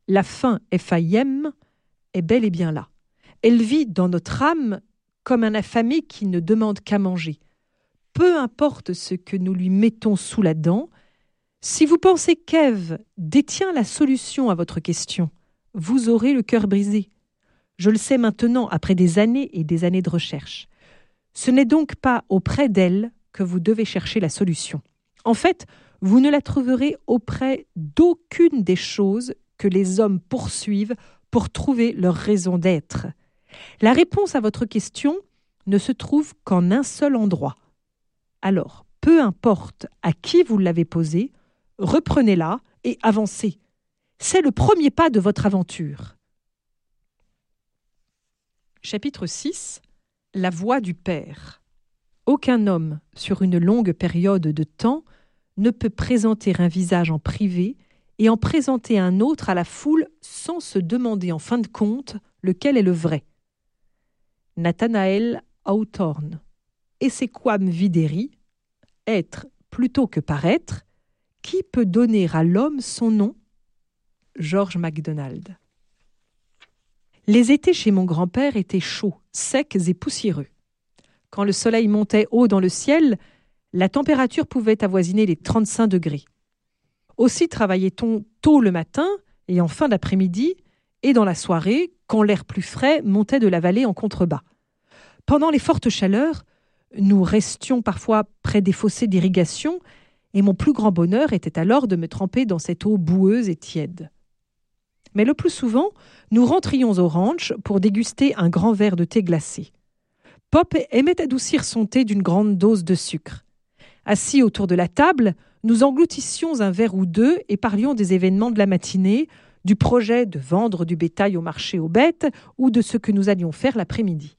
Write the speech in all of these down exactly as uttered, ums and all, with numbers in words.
La faim, F A I M, est bel et bien là. Elle vit dans notre âme comme un affamé qui ne demande qu'à manger. Peu importe ce que nous lui mettons sous la dent, si vous pensez qu'Ève détient la solution à votre question, vous aurez le cœur brisé. Je le sais maintenant après des années et des années de recherche. Ce n'est donc pas auprès d'elle que vous devez chercher la solution. En fait, vous ne la trouverez auprès d'aucune des choses que les hommes poursuivent pour trouver leur raison d'être. La réponse à votre question ne se trouve qu'en un seul endroit. Alors, peu importe à qui vous l'avez posée, reprenez-la et avancez. C'est le premier pas de votre aventure. Chapitre six. La voix du Père. Aucun homme, sur une longue période de temps, ne peut présenter un visage en privé et en présenter un autre à la foule sans se demander en fin de compte lequel est le vrai. Nathanaël Hawthorne. Essequam videri, être plutôt que paraître, qui peut donner à l'homme son nom? George MacDonald. Les étés chez mon grand-père étaient chauds, secs et poussiéreux. Quand le soleil montait haut dans le ciel, la température pouvait avoisiner les trente-cinq degrés. Aussi travaillait-on tôt le matin et en fin d'après-midi, et dans la soirée, quand l'air plus frais montait de la vallée en contrebas. Pendant les fortes chaleurs, nous restions parfois près des fossés d'irrigation, et mon plus grand bonheur était alors de me tremper dans cette eau boueuse et tiède. Mais le plus souvent, nous rentrions au ranch pour déguster un grand verre de thé glacé. Pop aimait adoucir son thé d'une grande dose de sucre. Assis autour de la table, nous engloutissions un verre ou deux et parlions des événements de la matinée, du projet de vendre du bétail au marché aux bêtes ou de ce que nous allions faire l'après-midi.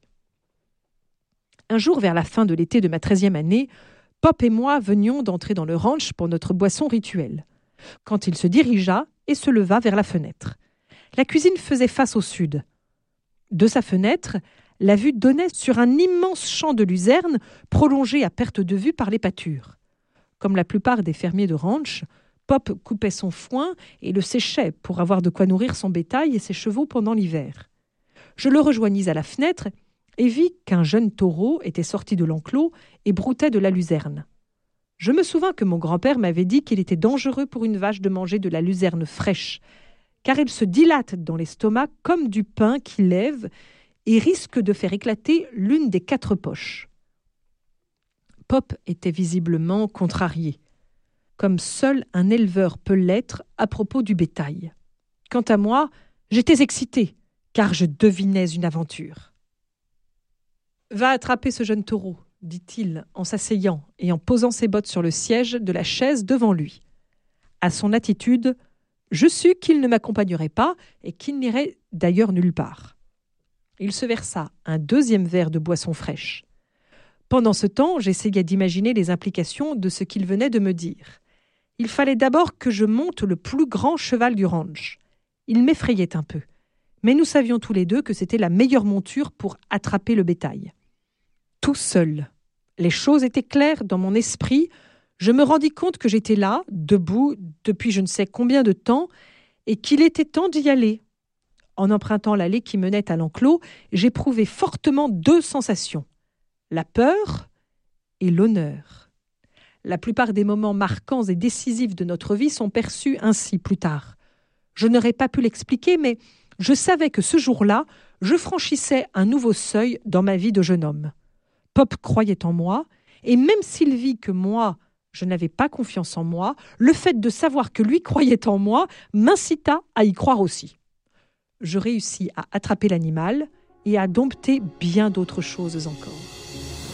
Un jour, vers la fin de l'été de ma treizième année, Pop et moi venions d'entrer dans le ranch pour notre boisson rituelle, quand il se dirigea et se leva vers la fenêtre. La cuisine faisait face au sud. De sa fenêtre, la vue donnait sur un immense champ de luzerne prolongé à perte de vue par les pâtures. Comme la plupart des fermiers de ranch, Pop coupait son foin et le séchait pour avoir de quoi nourrir son bétail et ses chevaux pendant l'hiver. Je le rejoignis à la fenêtre et vis qu'un jeune taureau était sorti de l'enclos et broutait de la luzerne. Je me souvins que mon grand-père m'avait dit qu'il était dangereux pour une vache de manger de la luzerne fraîche, car elle se dilate dans l'estomac comme du pain qui lève et risque de faire éclater l'une des quatre poches. Pop était visiblement contrarié, comme seul un éleveur peut l'être à propos du bétail. Quant à moi, j'étais excité, car je devinais une aventure. « Va attraper ce jeune taureau », dit-il en s'asseyant et en posant ses bottes sur le siège de la chaise devant lui. À son attitude, je sus qu'il ne m'accompagnerait pas et qu'il n'irait d'ailleurs nulle part. Il se versa un deuxième verre de boisson fraîche. Pendant ce temps, j'essayais d'imaginer les implications de ce qu'il venait de me dire. Il fallait d'abord que je monte le plus grand cheval du ranch. Il m'effrayait un peu, mais nous savions tous les deux que c'était la meilleure monture pour attraper le bétail. Tout seul. Les choses étaient claires dans mon esprit. Je me rendis compte que j'étais là, debout, depuis je ne sais combien de temps, et qu'il était temps d'y aller. En empruntant l'allée qui menait à l'enclos, j'éprouvai fortement deux sensations, la peur et l'honneur. La plupart des moments marquants et décisifs de notre vie sont perçus ainsi plus tard. Je n'aurais pas pu l'expliquer, mais je savais que ce jour-là, je franchissais un nouveau seuil dans ma vie de jeune homme. Pop croyait en moi, et même s'il vit que moi, je n'avais pas confiance en moi, le fait de savoir que lui croyait en moi m'incita à y croire aussi. Je réussis à attraper l'animal et à dompter bien d'autres choses encore.